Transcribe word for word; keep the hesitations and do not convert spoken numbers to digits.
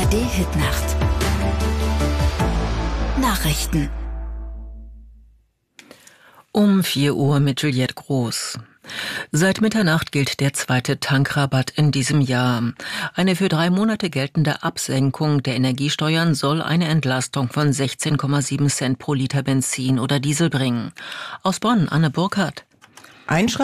A R D-Hitnacht. Nachrichten. Um vier Uhr mit Juliette Groß. Seit Mitternacht gilt der zweite Tankrabatt in diesem Jahr. Eine für drei Monate geltende Absenkung der Energiesteuern soll eine Entlastung von sechzehn Komma sieben Cent pro Liter Benzin oder Diesel bringen. Aus Bonn, Anne Burkhardt. Ein